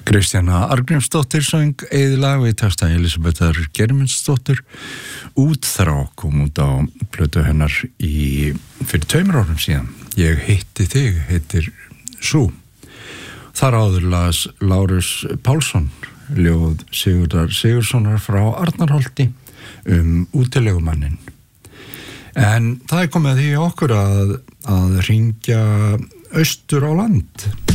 Kristjana Arngrímsdóttir söng Eyðilag við texta Elísabetar Geirmundsdóttir. Útþrá kom út á plötu hennar fyrir 2 árum síðan. Ég hitti þig heitir sú. Þar áður las Lárus Pálsson ljóð Sigurðar Sigurðssonar frá Arnarholti útilegumanninn. En það komið því okkur að hringja austur á land